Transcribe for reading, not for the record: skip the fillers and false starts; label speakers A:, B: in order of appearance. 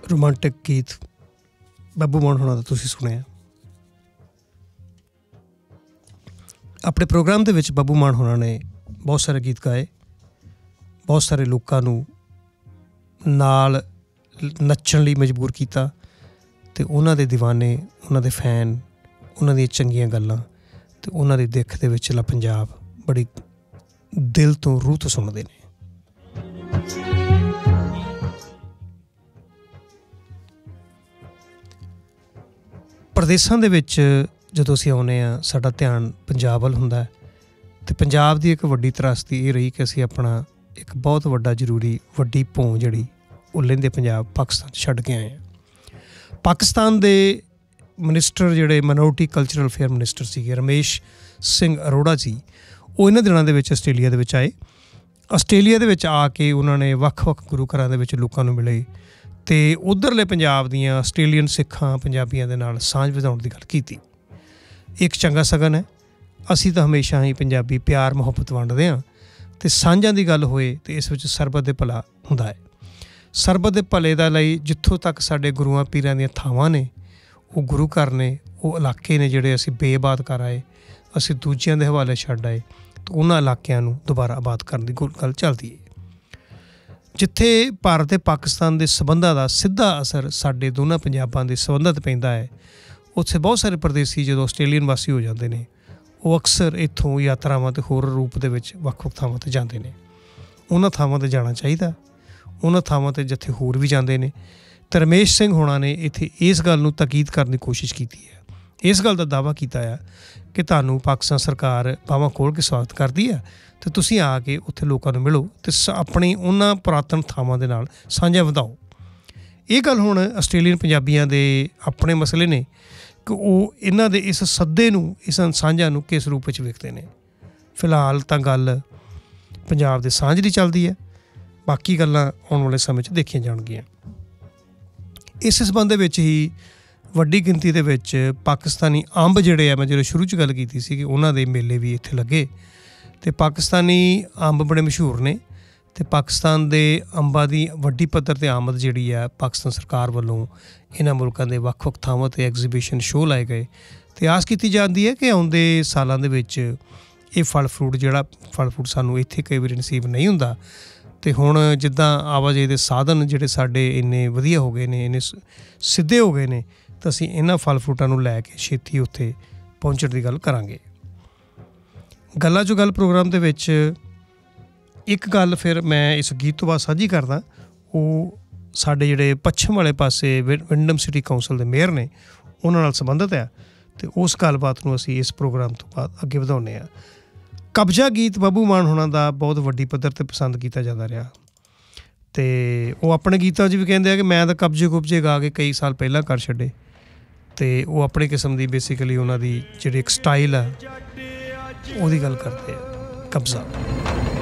A: Romantic गीत ਬੱਬੂ ਮਾਨ ਹੋਣਾ ਦਾ ਤੁਸੀਂ ਸੁਣਿਆ। ਆਪਣੇ ਪ੍ਰੋਗਰਾਮ ਦੇ ਵਿੱਚ ਬੱਬੂ ਮਾਨ ਹੋਣਾ ਨੇ ਬਹੁਤ ਸਾਰੇ ਗੀਤ ਗਾਏ, ਬਹੁਤ ਸਾਰੇ ਲੋਕਾਂ ਨੂੰ ਨਾਲ ਨੱਚਣ ਲਈ ਮਜਬੂਰ ਕੀਤਾ ਅਤੇ ਉਹਨਾਂ ਦੇ ਦੀਵਾਨੇ, ਉਹਨਾਂ ਦੇ ਫੈਨ, ਉਹਨਾਂ ਦੀਆਂ ਚੰਗੀਆਂ ਗੱਲਾਂ ਅਤੇ ਉਹਨਾਂ ਦੀ ਦਿੱਖ ਦੇ ਵਿਚਲਾ ਪੰਜਾਬ ਬੜੀ ਦਿਲ ਤੋਂ ਰੂਹ ਤੋਂ ਸੁਣਦੇ ਨੇ। ਪ੍ਰਦੇਸ਼ਾਂ ਦੇ ਵਿੱਚ ਜਦੋਂ ਅਸੀਂ ਆਉਂਦੇ ਹਾਂ ਸਾਡਾ ਧਿਆਨ ਪੰਜਾਬ ਵੱਲ ਹੁੰਦਾ ਅਤੇ ਪੰਜਾਬ ਦੀ ਇੱਕ ਵੱਡੀ ਤਰਾਸਦੀ ਇਹ ਰਹੀ ਕਿ ਅਸੀਂ ਆਪਣਾ ਇੱਕ ਬਹੁਤ ਵੱਡਾ ਜ਼ਰੂਰੀ ਵੱਡੀ ਭੌਂ ਜਿਹੜੀ ਉਹ ਲਹਿੰਦੇ ਪੰਜਾਬ ਪਾਕਿਸਤਾਨ 'ਚ ਛੱਡ ਕੇ ਆਏ ਹਾਂ। ਪਾਕਿਸਤਾਨ ਦੇ ਮਿਨਿਸਟਰ ਜਿਹੜੇ ਮਾਈਨੋਰਟੀ ਕਲਚਰਲ ਅਫੇਅਰ ਮਿਨਿਸਟਰ ਸੀਗੇ ਰਮੇਸ਼ ਸਿੰਘ ਅਰੋੜਾ ਜੀ, ਉਹ ਇਹਨਾਂ ਦਿਨਾਂ ਦੇ ਵਿੱਚ ਆਸਟ੍ਰੇਲੀਆ ਦੇ ਵਿੱਚ ਆਏ। ਆਸਟ੍ਰੇਲੀਆ ਦੇ ਵਿੱਚ ਆ ਕੇ ਉਹਨਾਂ ਨੇ ਵੱਖ ਵੱਖ ਗੁਰੂ ਘਰਾਂ ਦੇ ਵਿੱਚ ਲੋਕਾਂ ਨੂੰ ਮਿਲੇ ਅਤੇ ਉੱਧਰਲੇ ਪੰਜਾਬ ਦੀਆਂ ਆਸਟ੍ਰੇਲੀਅਨ ਸਿੱਖਾਂ ਪੰਜਾਬੀਆਂ ਦੇ ਨਾਲ ਸਾਂਝ ਵਧਾਉਣ ਦੀ ਗੱਲ ਕੀਤੀ। ਇੱਕ ਚੰਗਾ ਸਗਨ ਹੈ। ਅਸੀਂ ਤਾਂ ਹਮੇਸ਼ਾ ਹੀ ਪੰਜਾਬੀ ਪਿਆਰ ਮੁਹੱਬਤ ਵੰਡਦੇ ਹਾਂ ਅਤੇ ਸਾਂਝਾਂ ਦੀ ਗੱਲ ਹੋਏ ਅਤੇ ਇਸ ਵਿੱਚ ਸਰਬਤ ਦੇ ਭਲਾ ਹੁੰਦਾ ਹੈ। ਸਰਬਤ ਦੇ ਭਲੇ ਦਾ ਲਈ ਜਿੱਥੋਂ ਤੱਕ ਸਾਡੇ ਗੁਰੂਆਂ ਪੀਰਾਂ ਦੀਆਂ ਥਾਵਾਂ ਨੇ, ਉਹ ਗੁਰੂ ਘਰ ਨੇ, ਉਹ ਇਲਾਕੇ ਨੇ ਜਿਹੜੇ ਅਸੀਂ ਬੇਆਬਾਦ ਕਰ ਆਏ, ਅਸੀਂ ਦੂਜਿਆਂ ਦੇ ਹਵਾਲੇ ਛੱਡ ਆਏ, ਅਤੇ ਉਹਨਾਂ ਇਲਾਕਿਆਂ ਨੂੰ ਦੁਬਾਰਾ ਆਬਾਦ ਕਰਨ ਦੀ ਗੱਲ ਚੱਲਦੀ ਹੈ। ਜਿੱਥੇ ਭਾਰਤ ਅਤੇ ਪਾਕਿਸਤਾਨ ਦੇ ਸੰਬੰਧਾਂ ਦਾ ਸਿੱਧਾ ਅਸਰ ਸਾਡੇ ਦੋਨਾਂ ਪੰਜਾਬਾਂ ਦੇ ਸੰਬੰਧਾਂ 'ਤੇ ਪੈਂਦਾ ਹੈ, ਉੱਥੇ ਬਹੁਤ ਸਾਰੇ ਪ੍ਰਦੇਸੀ ਜਦੋਂ ਆਸਟ੍ਰੇਲੀਅਨ ਵਾਸੀ ਹੋ ਜਾਂਦੇ ਨੇ ਉਹ ਅਕਸਰ ਇੱਥੋਂ ਯਾਤਰਾਵਾਂ ਅਤੇ ਹੋਰ ਰੂਪ ਦੇ ਵਿੱਚ ਵੱਖ ਵੱਖ ਥਾਵਾਂ 'ਤੇ ਜਾਂਦੇ ਨੇ। ਉਹਨਾਂ ਥਾਵਾਂ 'ਤੇ ਜਾਣਾ ਚਾਹੀਦਾ, ਉਹਨਾਂ ਥਾਵਾਂ 'ਤੇ ਜਿੱਥੇ ਹੋਰ ਵੀ ਜਾਂਦੇ ਨੇ। ਅਤੇ ਰਮੇਸ਼ ਸਿੰਘ ਹੋਣਾ ਨੇ ਇੱਥੇ ਇਸ ਗੱਲ ਨੂੰ ਤਾਕੀਦ ਕਰਨ ਦੀ ਕੋਸ਼ਿਸ਼ ਕੀਤੀ ਹੈ, ਇਸ ਗੱਲ ਦਾ ਦਾਅਵਾ ਕੀਤਾ ਆ ਕਿ ਤੁਹਾਨੂੰ ਪਾਕਿਸਤਾਨ ਸਰਕਾਰ ਬਾਹਾਂ ਖੋਲ੍ਹ ਕੇ ਸਵਾਗਤ ਕਰਦੀ ਆ ਅਤੇ ਤੁਸੀਂ ਆ ਕੇ ਉੱਥੇ ਲੋਕਾਂ ਨੂੰ ਮਿਲੋ ਅਤੇ ਆਪਣੀ ਉਹਨਾਂ ਪੁਰਾਤਨ ਥਾਵਾਂ ਦੇ ਨਾਲ ਸਾਂਝਾ ਵਧਾਓ। ਇਹ ਗੱਲ ਹੁਣ ਆਸਟ੍ਰੇਲੀਅਨ ਪੰਜਾਬੀਆਂ ਦੇ ਆਪਣੇ ਮਸਲੇ ਨੇ ਕਿ ਉਹ ਇਹਨਾਂ ਦੇ ਇਸ ਸੱਦੇ ਨੂੰ, ਇਸ ਸਾਂਝਾਂ ਨੂੰ ਕਿਸ ਰੂਪ ਵਿੱਚ ਵੇਖਦੇ ਨੇ। ਫਿਲਹਾਲ ਤਾਂ ਗੱਲ ਪੰਜਾਬ ਦੇ ਸਾਂਝ ਦੀ ਚੱਲਦੀ ਹੈ, ਬਾਕੀ ਗੱਲਾਂ ਆਉਣ ਵਾਲੇ ਸਮੇਂ 'ਚ ਦੇਖੀਆਂ ਜਾਣਗੀਆਂ। ਇਸ ਸੰਬੰਧ ਦੇ ਵਿੱਚ ਹੀ ਵੱਡੀ ਗਿਣਤੀ ਦੇ ਵਿੱਚ ਪਾਕਿਸਤਾਨੀ ਅੰਬ ਜਿਹੜੇ ਆ, ਮੈਂ ਜਦੋਂ ਸ਼ੁਰੂ 'ਚ ਗੱਲ ਕੀਤੀ ਸੀ ਕਿ ਉਹਨਾਂ ਦੇ ਮੇਲੇ ਵੀ ਇੱਥੇ ਲੱਗੇ ਅਤੇ ਪਾਕਿਸਤਾਨੀ ਅੰਬ ਬੜੇ ਮਸ਼ਹੂਰ ਨੇ ਅਤੇ ਪਾਕਿਸਤਾਨ ਦੇ ਅੰਬਾਂ ਦੀ ਵੱਡੀ ਪੱਧਰ 'ਤੇ ਆਮਦ ਜਿਹੜੀ ਆ ਪਾਕਿਸਤਾਨ ਸਰਕਾਰ ਵੱਲੋਂ ਇਹਨਾਂ ਮੁਲਕਾਂ ਦੇ ਵੱਖ ਵੱਖ ਥਾਵਾਂ 'ਤੇ ਐਗਜ਼ੀਬਿਸ਼ਨ ਸ਼ੋਅ ਲਾਏ ਗਏ ਅਤੇ ਆਸ ਕੀਤੀ ਜਾਂਦੀ ਹੈ ਕਿ ਆਉਂਦੇ ਸਾਲਾਂ ਦੇ ਵਿੱਚ ਇਹ ਫਲ ਫਰੂਟ ਸਾਨੂੰ ਇੱਥੇ ਕਈ ਵਾਰੀ ਨਸੀਬ ਨਹੀਂ ਹੁੰਦਾ ਅਤੇ ਹੁਣ ਜਿੱਦਾਂ ਆਵਾਜਾਈ ਦੇ ਸਾਧਨ ਜਿਹੜੇ ਸਾਡੇ ਇੰਨੇ ਵਧੀਆ ਹੋ ਗਏ ਨੇ, ਇੰਨੇ ਸਿੱਧੇ ਹੋ ਗਏ ਨੇ, ਤਾਂ ਅਸੀਂ ਇਹਨਾਂ ਫਲ ਫਰੂਟਾਂ ਨੂੰ ਲੈ ਕੇ ਛੇਤੀ ਉੱਥੇ ਪਹੁੰਚਣ ਦੀ ਗੱਲ ਕਰਾਂਗੇ। ਗੱਲਾਂ 'ਚੋਂ ਗੱਲ ਪ੍ਰੋਗਰਾਮ ਦੇ ਵਿੱਚ ਇੱਕ ਗੱਲ ਫਿਰ ਮੈਂ ਇਸ ਗੀਤ ਤੋਂ ਬਾਅਦ ਸਾਂਝੀ ਕਰਦਾ, ਉਹ ਸਾਡੇ ਜਿਹੜੇ ਪੱਛਮ ਵਾਲੇ ਪਾਸੇ ਵਿੰਡਮ ਸਿਟੀ ਕੌਂਸਲ ਦੇ ਮੇਅਰ ਨੇ ਉਹਨਾਂ ਨਾਲ ਸੰਬੰਧਿਤ ਆ ਅਤੇ ਉਸ ਗੱਲਬਾਤ ਨੂੰ ਅਸੀਂ ਇਸ ਪ੍ਰੋਗਰਾਮ ਤੋਂ ਬਾਅਦ ਅੱਗੇ ਵਧਾਉਂਦੇ ਹਾਂ। ਕਬਜ਼ਾ ਗੀਤ ਬੱਬੂ ਮਾਨ ਹੋਣਾ ਦਾ ਬਹੁਤ ਵੱਡੀ ਪੱਧਰ 'ਤੇ ਪਸੰਦ ਕੀਤਾ ਜਾਂਦਾ ਰਿਹਾ ਅਤੇ ਉਹ ਆਪਣੇ ਗੀਤਾਂ 'ਚ ਵੀ ਕਹਿੰਦੇ ਆ ਕਿ ਮੈਂ ਤਾਂ ਕਬਜ਼ੇ ਗਾ ਕੇ ਕਈ ਸਾਲ ਪਹਿਲਾਂ ਕਰ ਛੱਡੇ ਅਤੇ ਉਹ ਆਪਣੀ ਕਿਸਮ ਦੀ ਬੇਸਿਕਲੀ ਉਹਨਾਂ ਦੀ ਜਿਹੜੀ ਇੱਕ ਸਟਾਈਲ ਆ ਉਹਦੀ ਗੱਲ ਕਰਦੇ ਆ। ਕਬਜ਼ਾ